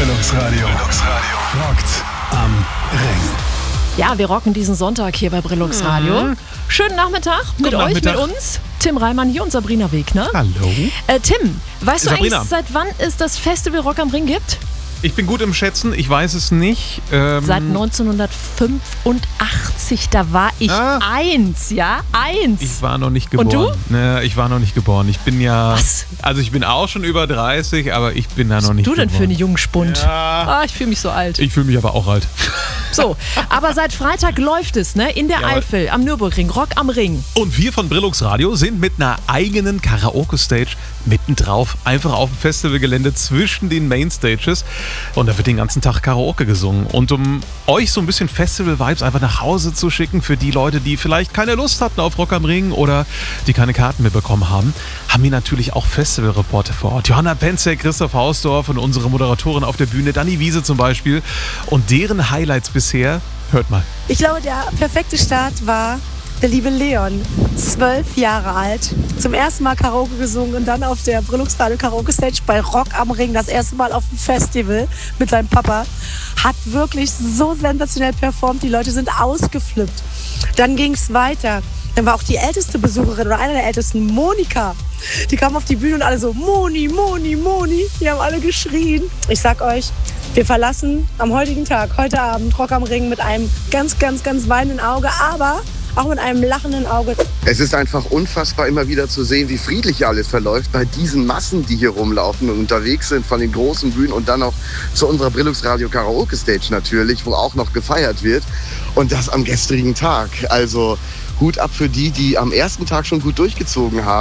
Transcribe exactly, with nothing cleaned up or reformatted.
Brillux Radio. Rockt am Ring. Ja, wir rocken diesen Sonntag hier bei Brillux Radio. Mhm. Schönen Nachmittag mit Guten euch, Nachmittag. mit uns. Tim Reimann hier und Sabrina Wegner. Hallo. Äh, Tim, weißt du Sabrina. eigentlich, seit wann es das Festival Rock am Ring gibt? Ich bin gut im Schätzen, ich weiß es nicht. Ähm, Seit neunzehnhundertfünfundachtzig, da war ich Ah. eins, ja? Eins. Ich war noch nicht geboren. Und du? Ne, ich war noch nicht geboren. Ich bin ja... Was? Also ich bin auch schon über dreißig, aber ich bin da noch Was nicht bist du denn geboren. für einen Jungspund? Ja. Ah, ich fühle mich so alt. Ich fühle mich aber auch alt. So, aber seit Freitag läuft es, ne? In der Jawohl. Eifel, am Nürburgring, Rock am Ring. Und wir von Brillux Radio sind mit einer eigenen Karaoke-Stage mittendrauf, einfach auf dem Festivalgelände zwischen den Mainstages. Und da wird den ganzen Tag Karaoke gesungen. Und um euch so ein bisschen Festival-Vibes einfach nach Hause zu schicken für die Leute, die vielleicht keine Lust hatten auf Rock am Ring oder die keine Karten mehr bekommen haben, haben wir natürlich auch Festivalreporter vor Ort. Johanna Penzek, Christoph Hausdorf und unsere Moderatorin auf der Bühne, Dani Wiese zum Beispiel. Und deren Highlights bisher, hört mal. Ich glaube, der perfekte Start war der liebe Leon, zwölf Jahre alt, zum ersten Mal Karaoke gesungen und dann auf der Brillux Radio Karaoke Stage bei Rock am Ring, das erste Mal auf dem Festival mit seinem Papa, hat wirklich so sensationell performt, die Leute sind ausgeflippt. Dann ging es weiter, dann war auch die älteste Besucherin oder eine der ältesten, Monika. Die kam auf die Bühne und alle so, Moni, Moni, Moni, die haben alle geschrien. Ich sag euch, wir verlassen am heutigen Tag, heute Abend, Rock am Ring mit einem ganz, ganz, ganz weinenden Auge, aber auch mit einem lachenden Auge. Es ist einfach unfassbar, immer wieder zu sehen, wie friedlich alles verläuft bei diesen Massen, die hier rumlaufen und unterwegs sind von den großen Bühnen und dann auch zu unserer Brillux Radio Karaoke Stage natürlich, wo auch noch gefeiert wird. Und das am gestrigen Tag. Also Hut ab für die, die am ersten Tag schon gut durchgezogen haben.